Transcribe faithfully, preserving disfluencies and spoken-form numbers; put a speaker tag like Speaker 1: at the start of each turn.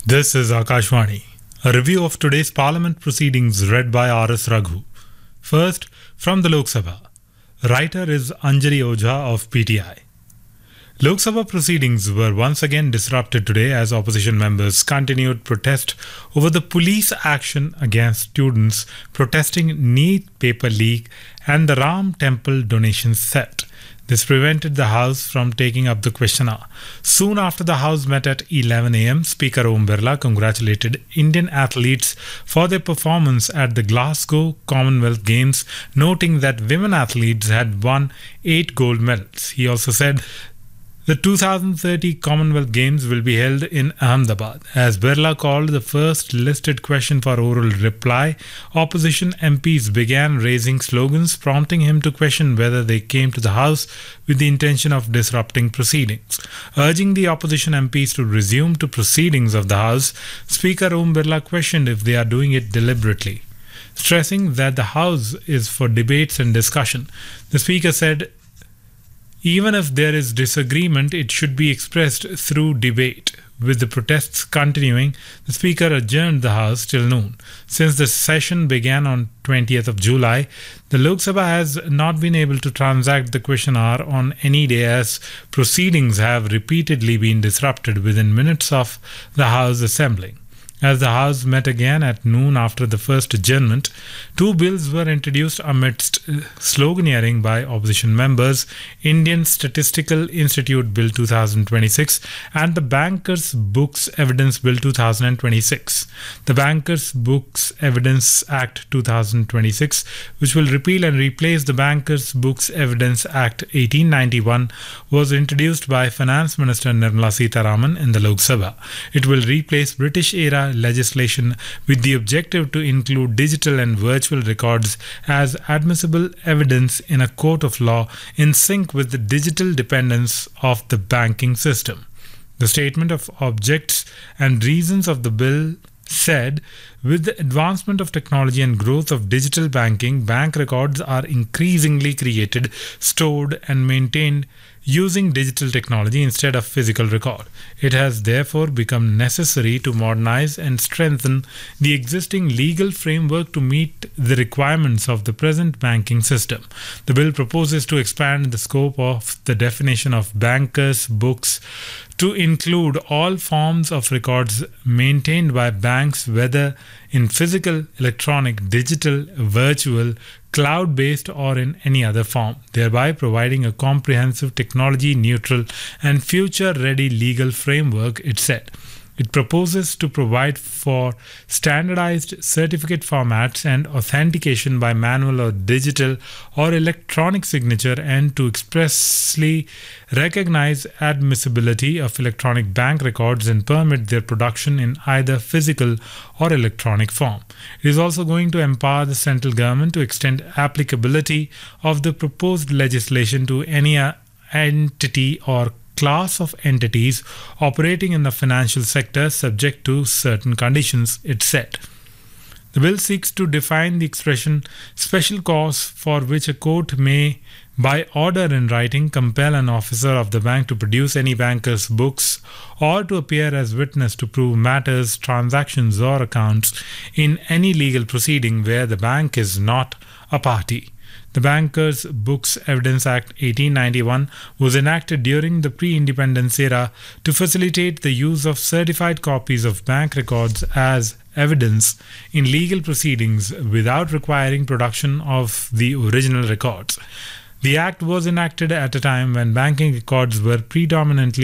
Speaker 1: This is Akashvani. A review of today's Parliament proceedings read by R S Raghu. First, from the Lok Sabha. Writer is Anjali Ojha of P T I. Lok Sabha proceedings were once again disrupted today as opposition members continued protest over the police action against students protesting NEET paper leak and the Ram Temple donation set. This prevented the House from taking up the question hour. Soon after the House met at eleven a.m., Speaker Om Birla congratulated Indian athletes for their performance at the Glasgow Commonwealth Games, noting that women athletes had won eight gold medals. He also said the two thousand thirty Commonwealth Games will be held in Ahmedabad. As Birla called the first listed question for oral reply, opposition M Ps began raising slogans, prompting him to question whether they came to the House with the intention of disrupting proceedings. Urging the opposition M Ps to resume to proceedings of the House, Speaker Om Birla questioned if they are doing it deliberately. Stressing that the House is for debates and discussion, the Speaker said, even if there is disagreement, it should be expressed through debate. With the protests continuing, the Speaker adjourned the House till noon. Since the session began on twentieth of July, the Lok Sabha has not been able to transact the question hour on any day as proceedings have repeatedly been disrupted within minutes of the House assembling. As the House met again at noon after the first adjournment, two bills were introduced amidst sloganeering by opposition members: Indian Statistical Institute Bill two thousand twenty-six and the Bankers Books Evidence Bill two thousand twenty-six. The Bankers Books Evidence Act two thousand twenty-six, which will repeal and replace the Bankers Books Evidence Act eighteen ninety-one, was introduced by Finance Minister Nirmala Sitharaman in the Lok Sabha. It will replace British-era legislation with the objective to include digital and virtual records as admissible evidence in a court of law in sync with the digital dependence of the banking system. The statement of objects and reasons of the bill said, with the advancement of technology and growth of digital banking, bank records are increasingly created, stored and maintained using digital technology instead of physical record. It has therefore become necessary to modernize and strengthen the existing legal framework to meet the requirements of the present banking system. The bill proposes to expand the scope of the definition of bankers' books to include all forms of records maintained by banks, whether in physical, electronic, digital, virtual, cloud-based or in any other form, thereby providing a comprehensive, technology-neutral and future-ready legal framework, it said. It proposes to provide for standardized certificate formats and authentication by manual or digital or electronic signature, and to expressly recognize admissibility of electronic bank records and permit their production in either physical or electronic form. It is also going to empower the central government to extend applicability of the proposed legislation to any entity or class of entities operating in the financial sector subject to certain conditions, it said. The bill seeks to define the expression special cause for which a court may, by order in writing, compel an officer of the bank to produce any banker's books or to appear as witness to prove matters, transactions or accounts in any legal proceeding where the bank is not a party. The Bankers Books Evidence Act eighteen ninety-one was enacted during the pre-independence era to facilitate the use of certified copies of bank records as evidence in legal proceedings without requiring production of the original records. The act was enacted at a time when banking records were predominantly